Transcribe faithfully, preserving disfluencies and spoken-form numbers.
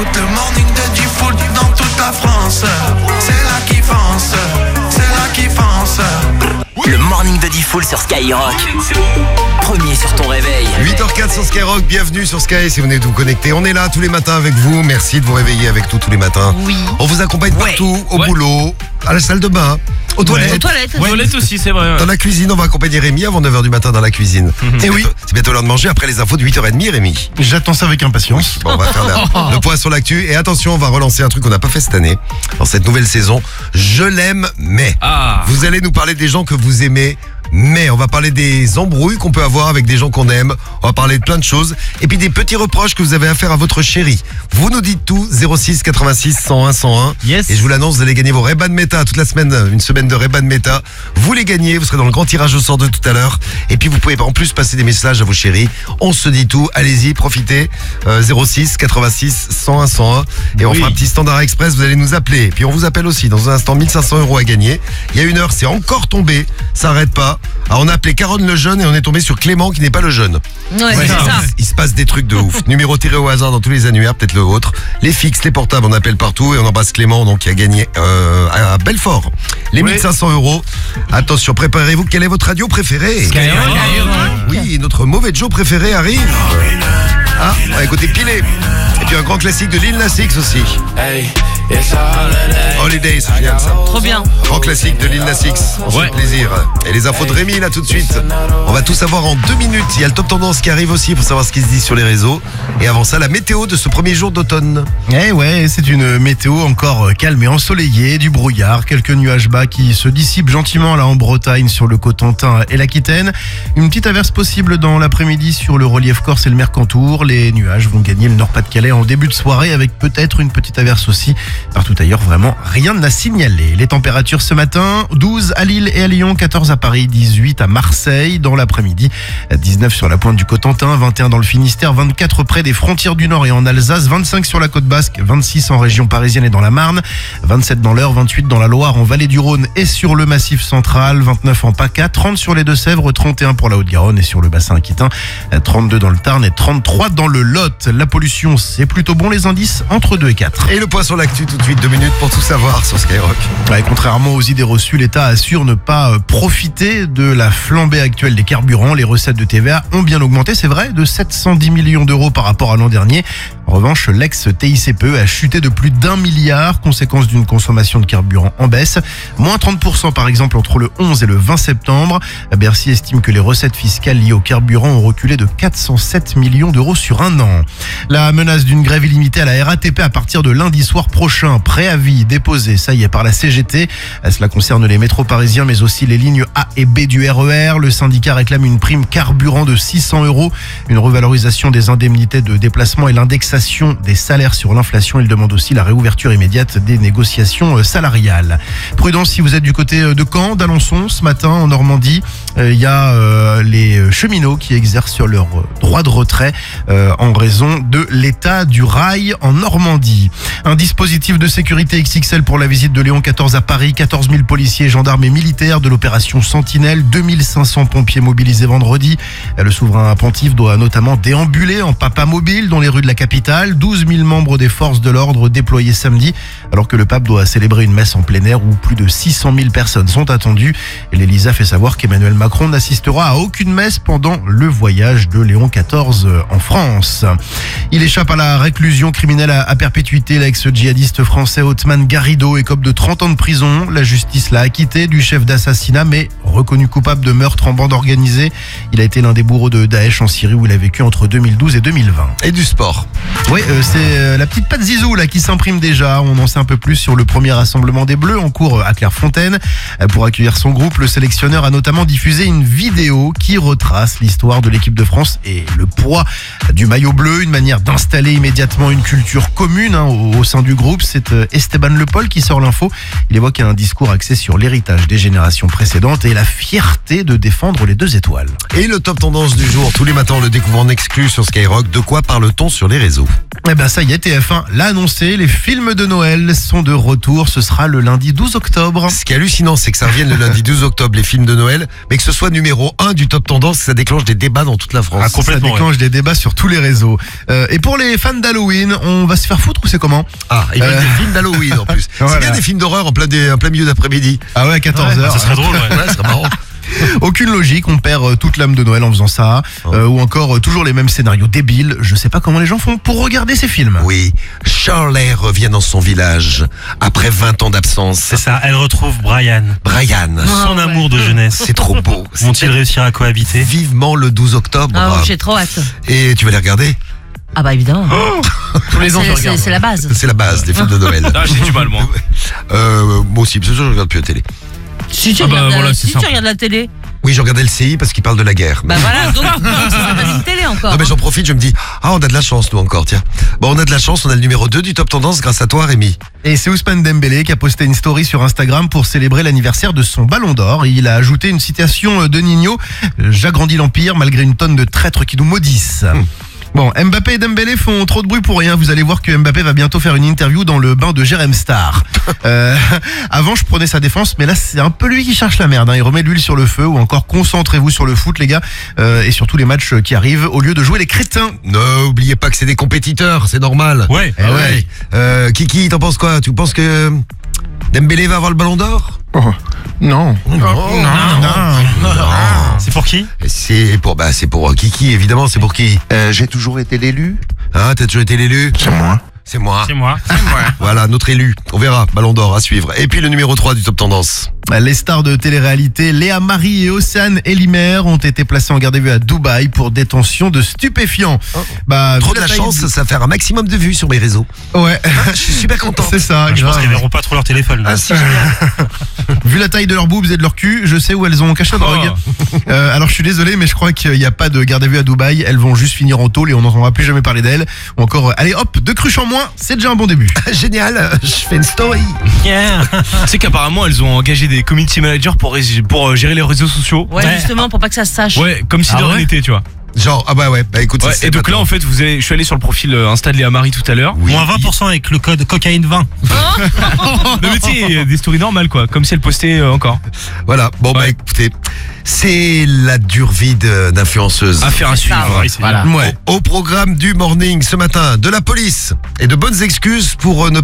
J'écoute le morning de Diffoul dans toute la France. C'est là qui fonce, c'est là qui fonce. Le morning de Diffoul sur Skyrock. Premier sur ton réveil. huit heures zéro quatre sur Skyrock, bienvenue sur Sky si vous venez de vous connecter. On est là tous les matins avec vous, merci de vous réveiller avec nous tous les matins. Oui. On vous accompagne Ouais. partout, au Ouais. boulot, à la salle de bain, aux toilettes. Aux toilettes. Ouais, toilette aussi, c'est vrai. Dans la cuisine, on va accompagner Rémi avant neuf heures du matin dans la cuisine. C'est Eh oui. bientôt- C'est bientôt l'heure de manger après les infos de huit heures trente, Rémi. J'attends ça avec impatience. Bon, on va faire la- le point sur l'actu. Et attention, on va relancer un truc qu'on n'a pas fait cette année, dans cette nouvelle saison. Je l'aime, mais. Ah. Vous allez nous parler des gens que vous aimez, mais on va parler des embrouilles qu'on peut avoir avec des gens qu'on aime. On va parler de plein de choses. Et puis des petits reproches que vous avez à faire à votre chérie. Vous nous dites tout, zéro six quatre-vingt-six cent un cent un. Yes. Et je vous l'annonce, vous allez gagner vos Ray-Ban Meta toute la semaine, une semaine de Ray-Ban Meta. Vous les gagnez, vous serez dans le grand tirage au sort de tout à l'heure. Et puis vous pouvez en plus passer des messages à vos chéris. On se dit tout, allez-y, profitez. Euh, zéro six quatre-vingt-six cent un cent un. Et on Oui. fera un petit standard express, vous allez nous appeler. Puis on vous appelle aussi dans un instant, mille cinq cents euros à gagner. Il y a une heure, c'est encore tombé, ça arrête pas. Alors on a appelé Caronne le jeune et on est tombé sur Clément qui n'est pas le jeune. Ouais, Ouais, c'est ça. ça. Il se passe des trucs de ouf. Numéro tiré au hasard dans tous les annuaires, peut-être le vôtre. Les fixes, les portables, on appelle partout et on embrasse Clément donc qui a gagné euh, à Belfort les Oui. mille cinq cents euros. Attention, préparez-vous. Quelle est votre radio préférée? Oui, notre mauvais Joe préféré arrive. Ah, on va écouter Pilé. Et puis un grand classique de Lil Nas X aussi. Holiday, c'est génial ça. Trop bien. Grand classique de Lil Nas X. On se Ouais. fait plaisir. Et les infos de Rémi là tout de suite. On va tout savoir en deux minutes. Il y a le top tendance qui arrive aussi pour savoir ce qui se dit sur les réseaux. Et avant ça, la météo de ce premier jour d'automne. Eh ouais, c'est une météo encore calme et ensoleillée, du brouillard, quelques nuages bas qui se dissipent gentiment là en Bretagne, sur le Cotentin et l'Aquitaine. Une petite averse possible dans l'après-midi sur le relief corse et le Mercantour. Les nuages vont gagner le Nord-Pas-de-Calais en début de soirée avec peut-être une petite averse aussi. Partout ailleurs, vraiment rien n'a signalé. Les températures ce matin, douze à Lille et à Lyon, quatorze à Paris, dix-huit à Marseille. Dans l'après-midi, dix-neuf sur la pointe du Cotentin, vingt et un dans le Finistère, vingt-quatre près des frontières du Nord et en Alsace, vingt-cinq sur la côte basque, vingt-six en région parisienne et dans la Marne, vingt-sept dans l'Eure, vingt-huit dans la Loire, en Vallée du Rhône et sur le Massif central, vingt-neuf en PACA, trente sur les Deux-Sèvres, trente et un pour la Haute-Garonne et sur le bassin aquitain, trente-deux dans le Tarn et trente-trois dans le Lot. La pollution, c'est plutôt bon, les indices entre deux et quatre. Et le point sur l'actu tout de suite, deux minutes pour tout savoir sur Skyrock. Ouais, contrairement aux idées reçues, l'État assure ne pas euh, profiter de la flambée actuelle des carburants. Les recettes de T V A ont bien augmenté, c'est vrai, de sept cent dix millions d'euros par rapport à l'an dernier. En revanche, l'ex-T I C P E a chuté de plus d'un milliard, conséquence d'une consommation de carburant en baisse. Moins trente pour cent par exemple entre le onze et le vingt septembre. Bercy estime que les recettes fiscales liées au carburant ont reculé de quatre cent sept millions d'euros sur un an. La menace d'une grève illimitée à la R A T P à partir de lundi soir prochain. Préavis déposé, ça y est, par la C G T. Cela concerne les métros parisiens mais aussi les lignes A et B du R E R. Le syndicat réclame une prime carburant de six cents euros, une revalorisation des indemnités de déplacement et l'indexation des salaires sur l'inflation. Il demande aussi la réouverture immédiate des négociations salariales. Prudence si vous êtes du côté de Caen, d'Alençon. Ce matin en Normandie, il y a euh, les cheminots qui exercent sur leur droit de retrait euh, en raison de l'état du rail en Normandie. Un dispositif de sécurité X X L pour la visite de Léon quatorze à Paris. quatorze mille policiers, gendarmes et militaires de l'opération Sentinelle. deux mille cinq cents pompiers mobilisés vendredi. Le souverain pontife doit notamment déambuler en papa mobile dans les rues de la capitale. douze mille membres des forces de l'ordre déployés samedi, alors que le pape doit célébrer une messe en plein air où plus de six cent mille personnes sont attendues. Et l'Élysée fait savoir qu'Emmanuel Macron n'assistera à aucune messe pendant le voyage de Léon quatorze en France. Il échappe à la réclusion criminelle à, à perpétuité. L'ex-djihadiste français Othman Garrido écope de trente ans de prison. La justice l'a acquitté du chef d'assassinat, mais reconnu coupable de meurtre en bande organisée. Il a été l'un des bourreaux de Daesh en Syrie où il a vécu entre deux mille douze et deux mille vingt. Et du sport. Oui, euh, c'est euh, la petite patte Zizou là qui s'imprime déjà. On en sait un peu plus sur le premier rassemblement des Bleus en cours à Clairefontaine. Euh, Pour accueillir son groupe, le sélectionneur a notamment diffusé une vidéo qui retrace l'histoire de l'équipe de France et le poids du maillot bleu. Une manière d'installer immédiatement une culture commune hein, au, au sein du groupe. C'est euh, Esteban Le Paul qui sort l'info. Il évoque un discours axé sur l'héritage des générations précédentes et la fierté de défendre les deux étoiles. Et le top tendance du jour, tous les matins on le découvre en exclu sur Skyrock. De quoi parle-t-on sur les réseaux? Eh ben ça y est, T F un l'a annoncé, les films de Noël sont de retour, ce sera le lundi douze octobre. Ce qui est hallucinant, c'est que ça revienne le lundi douze octobre, les films de Noël, mais que que ce soit numéro un du top tendance, ça déclenche des débats dans toute la France. Ah, complètement, Ça déclenche des débats sur tous les réseaux. Euh, et pour les fans d'Halloween, on va se faire foutre ou c'est comment? Ah, il y a Euh. des films d'Halloween en plus. Voilà. C'est bien des films d'horreur en plein, dé- en plein milieu d'après-midi. Ah ouais, à quatorze heures. Ça serait drôle, ouais. Ouais, c'est marrant. Aucune logique, on perd euh, toute l'âme de Noël en faisant ça. Euh, ou encore euh, toujours les mêmes scénarios débiles. Je sais pas comment les gens font pour regarder ces films. Oui, Shirley revient dans son village après vingt ans d'absence. C'est ça, elle retrouve Brian, Brian, son amour de jeunesse. c'est trop beau. Vont-ils réussir à cohabiter? Vivement le douze octobre. Ah, j'ai trop hâte. Et tu vas les regarder? Ah bah évidemment. Tous les ans, je C'est- regarde. C'est c'est la base. C'est la base des films de Noël. Ah, j'ai du mal, moi. Euh, moi aussi, parce que je regarde plus la télé. Si tu Ah bah, regardes la- voilà, si c'est tu simple. regardes la télé, Oui, je regardais L C I parce qu'il parle de la guerre. bah voilà, donc donc ça s'appelle une télé encore. Non mais j'en profite, je me dis, ah on a de la chance nous encore, tiens. Bon on a de la chance, on a le numéro deux du top tendance grâce à toi Rémi. Et c'est Ousmane Dembélé qui a posté une story sur Instagram pour célébrer l'anniversaire de son ballon d'or. Il a ajouté une citation de Nino. J'agrandis l'empire malgré une tonne de traîtres qui nous maudissent. Bon, Mbappé et Dembélé font trop de bruit pour rien. Vous allez voir que Mbappé va bientôt faire une interview dans le bain de Jérém Star. Euh, avant, je prenais sa défense, mais là, c'est un peu lui qui cherche la merde. Hein. Il remet de l'huile sur le feu ou encore concentrez-vous sur le foot, les gars, euh, et sur tous les matchs qui arrivent au lieu de jouer les crétins. N'oubliez pas que c'est des compétiteurs, c'est normal. Ouais. Eh ouais. Euh, Kiki, t'en penses quoi? Tu penses que Dembélé va avoir le ballon d'or? Non. Non. C'est pour qui? C'est pour bah c'est pour euh, Kiki évidemment, c'est pour qui? Euh, j'ai toujours été l'élu. Hein, t'as toujours été l'élu? C'est moi. C'est moi. C'est moi. Voilà, notre élu. On verra, ballon d'or à suivre. Et puis le numéro trois du top tendance. Les stars de télé-réalité Léa Marie et Océane Elimer ont été placés en garde à vue à Dubaï pour détention de stupéfiants. Bah, Trop vu de la taille chance, du- ça va faire un maximum de vues sur mes réseaux. Ouais. Je suis super content. C'est ça, Je pense grave. qu'ils verront pas trop leur téléphone. là. Ah si, génial. Vu la taille de leurs boobs et de leur cul, je sais où elles ont caché la drogue. Euh, alors je suis désolé, mais je crois qu'il n'y a pas de garde à vue à Dubaï. Elles vont juste finir en tôle et on n'entendra plus jamais parler d'elles. Ou encore, euh, allez hop, deux cruches en moins, c'est déjà un bon début. Génial, je fais une story. Yeah. Tu sais qu'apparemment, elles ont engagé des community managers pour, ré- pour euh, gérer les réseaux sociaux. Ouais, Ouais. justement, pour pas que ça se sache. Ouais, comme si Ah de rien ouais n'était, tu vois. Genre, ah bah ouais, bah écoute, Ouais, ça, c'est et donc pas là, tant. en fait, vous avez, je suis allé sur le profil euh, Insta de Léa Marie tout à l'heure. Oui. Moins vingt pour cent avec le code cocaïne vingt. Non, mais tu sais, il y a des stories normales, quoi. Comme si elle postait euh, encore. Voilà, bon bah Ouais. écoutez, c'est la dure vie de- d'influenceuse. Affaire à C'est ça, suivre. Oui, c'est Voilà. bien. Ouais. Au programme du morning ce matin, de la police et de bonnes excuses pour euh, ne